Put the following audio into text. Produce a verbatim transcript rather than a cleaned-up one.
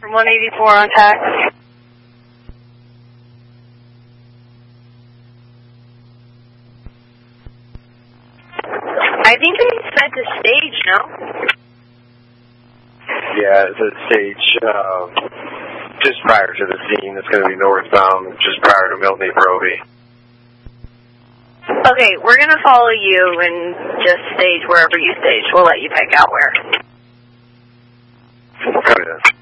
From one eighty-four on tax. I think they said to stage, no? Yeah, it's a stage um, just prior to the scene. It's going to be northbound, just prior to Milton Proby. Okay, we're going to follow you and just stage wherever you stage. We'll let you pick out where. Copy that.